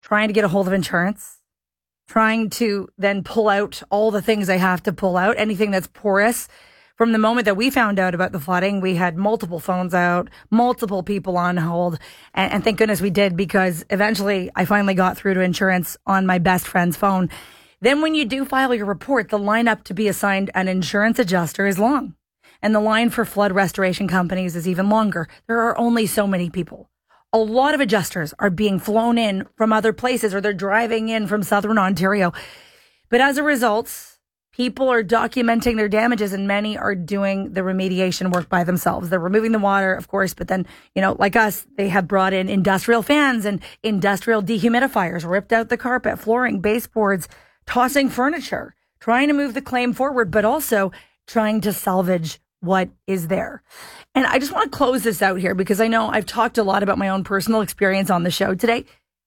trying to get a hold of insurance, trying to then pull out all the things I have to pull out, anything that's porous. From the moment that we found out about the flooding, we had multiple phones out, multiple people on hold. And thank goodness we did, because eventually I finally got through to insurance on my best friend's phone. Then when you do file your report, the lineup to be assigned an insurance adjuster is long. And the line for flood restoration companies is even longer. There are only so many people. A lot of adjusters are being flown in from other places, or they're driving in from Southern Ontario. But as a result, people are documenting their damages, and many are doing the remediation work by themselves. They're removing the water, of course, but then, like us, they have brought in industrial fans and industrial dehumidifiers, ripped out the carpet, flooring, baseboards, tossing furniture, trying to move the claim forward, but also trying to salvage what is there. And I just want to close this out here, because I know I've talked a lot about my own personal experience on the show today.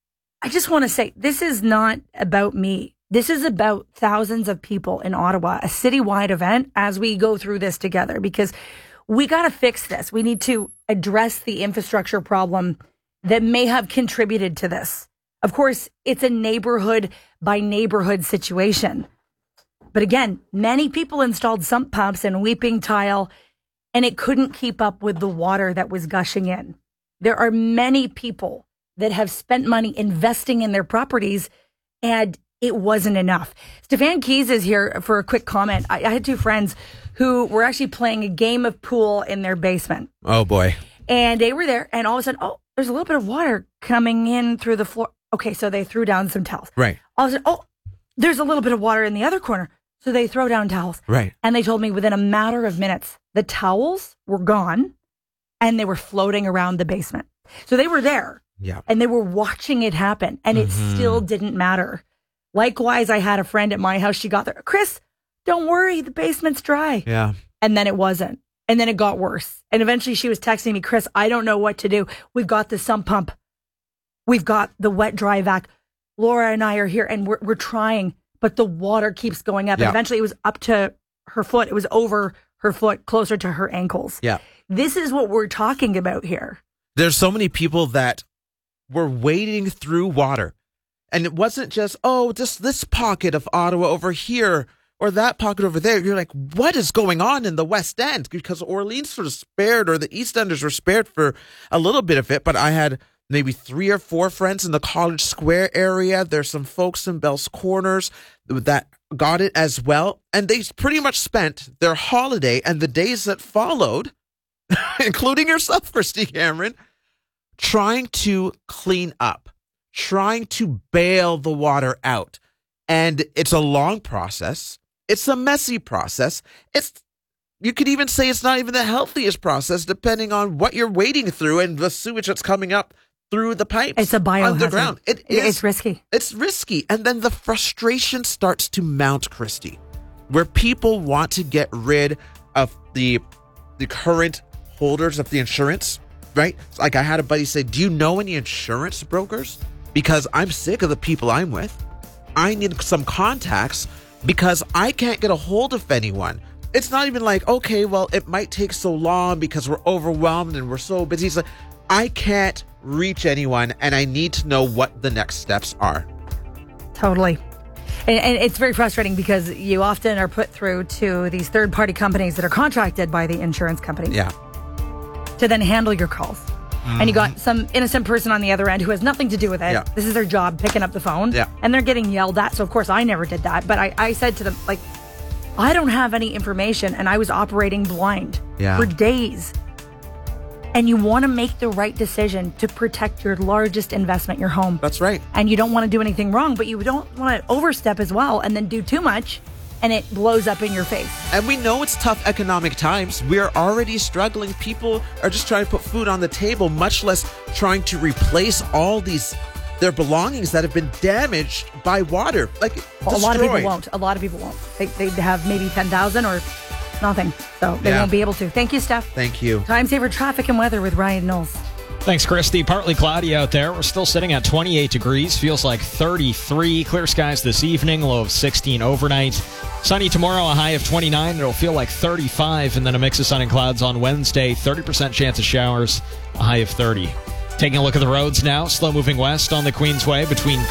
I just want to say, this is not about me. This is about thousands of people in Ottawa, a citywide event, as we go through this together, because we got to fix this. We need to address the infrastructure problem that may have contributed to this. Of course, it's a neighborhood by neighborhood situation. But again, many people installed sump pumps and weeping tile, and it couldn't keep up with the water that was gushing in. There are many people that have spent money investing in their properties, and it wasn't enough. Stefan Keys is here for a quick comment. I had two friends who were actually playing a game of pool in their basement. Oh, boy. And they were there, and all of a sudden, there's a little bit of water coming in through the floor. Okay, so they threw down some towels. Right. All of a sudden, there's a little bit of water in the other corner. So they throw down towels. Right. And they told me within a matter of minutes, the towels were gone and they were floating around the basement. So they were there. Yeah. And they were watching it happen, and it still didn't matter. Likewise, I had a friend at my house. She got there. Chris, don't worry. The basement's dry. Yeah. And then it wasn't. And then it got worse. And eventually she was texting me, Chris, I don't know what to do. We've got the sump pump. We've got the wet dry vac. Laura and I are here, and we're trying, but the water keeps going up. Yeah. And eventually it was up to her foot. It was over her foot, closer to her ankles. Yeah. This is what we're talking about here. There's so many people that were wading through water. And it wasn't just, just this pocket of Ottawa over here or that pocket over there. You're like, what is going on in the West End? Because Orleans sort of spared, or the East Enders were spared for a little bit of it. But I had maybe 3 or 4 friends in the College Square area. There's some folks in Bell's Corners that got it as well. And they pretty much spent their holiday and the days that followed, including yourself, Christy Cameron, trying to clean up, trying to bail the water out. And it's a long process. It's a messy process. You could even say it's not even the healthiest process, depending on what you're wading through and the sewage that's coming up through the pipes. It's a biohazard. Underground. It's risky. It's risky. And then the frustration starts to mount, Christy, where people want to get rid of the current holders of the insurance, right? Like I had a buddy say, do you know any insurance brokers? Because I'm sick of the people I'm with. I need some contacts because I can't get a hold of anyone. It's not even like, okay, well, it might take so long because we're overwhelmed and we're so busy. It's like, I can't reach anyone and I need to know what the next steps are. Totally. And it's very frustrating because you often are put through to these third-party companies that are contracted by the insurance company. Yeah. To then handle your calls. And you got some innocent person on the other end who has nothing to do with it. Yeah. This is their job, picking up the phone. Yeah. And they're getting yelled at. So, of course, I never did that. But I said to them, like, I don't have any information. And I was operating blind for days. And you want to make the right decision to protect your largest investment, your home. That's right. And you don't want to do anything wrong, but you don't want to overstep as well and then do too much. And it blows up in your face. And we know it's tough economic times. We're already struggling. People are just trying to put food on the table, much less trying to replace all their belongings that have been damaged by water. Like, well, a lot of people won't. A lot of people won't. They have maybe 10,000 or nothing. So they won't be able to. Thank you, Steph. Thank you. Time saver traffic and weather with Ryan Knowles. Thanks, Christy. Partly cloudy out there. We're still sitting at 28 degrees. Feels like 33. Clear skies this evening. Low of 16 overnight. Sunny tomorrow, a high of 29. It'll feel like 35. And then a mix of sun and clouds on Wednesday. 30% chance of showers. A high of 30. Taking a look at the roads now. Slow moving west on the Queensway between